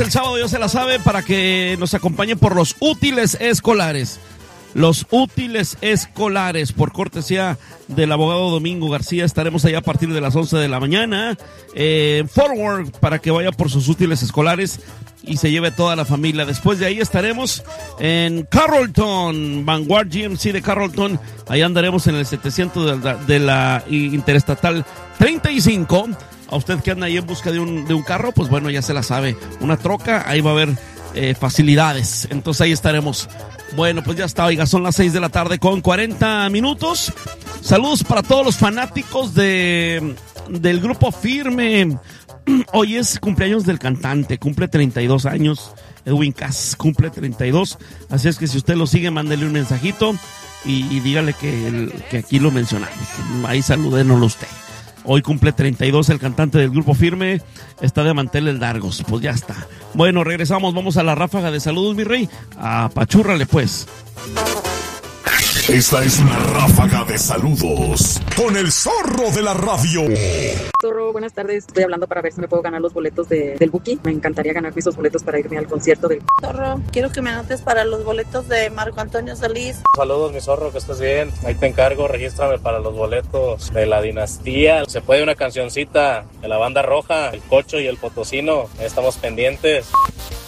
El sábado ya se la sabe para que nos acompañen por los útiles escolares. Los útiles escolares, por cortesía del abogado Domingo García. Estaremos allá a partir de las 11 de la mañana en Forward para que vaya por sus útiles escolares y se lleve toda la familia. Después de ahí estaremos en Carrollton, Vanguard GMC de Carrollton. Ahí andaremos en el 700 de la Interestatal 35. A usted que anda ahí en busca de un carro, pues bueno, ya se la sabe. Una troca, ahí va a haber facilidades. Entonces ahí estaremos. Bueno, pues ya está, oiga, son las 6 de la tarde con 40 minutos. Saludos para todos los fanáticos del Grupo Firme. Hoy es cumpleaños del cantante, cumple 32 años. Edwin Cass cumple 32. Así es que si usted lo sigue, mándele un mensajito y dígale que aquí lo mencionamos. Ahí salúdenoslo usted. Hoy cumple 32 el cantante del Grupo Firme, está de manteles largos, pues ya está. Bueno, regresamos, vamos a la ráfaga de saludos, mi rey. Apachúrrale pues. Esta es una ráfaga de saludos con el zorro de la radio. Zorro, buenas tardes. Estoy hablando para ver si me puedo ganar los boletos del Buki. Me encantaría ganar esos boletos para irme al concierto del... Zorro, quiero que me anotes para los boletos de Marco Antonio Solís. Saludos, mi zorro, que estés bien. Ahí te encargo, regístrame para los boletos de La Dinastía. Se puede una cancioncita de la Banda Roja, El Cocho y El Potosino. Ahí estamos pendientes.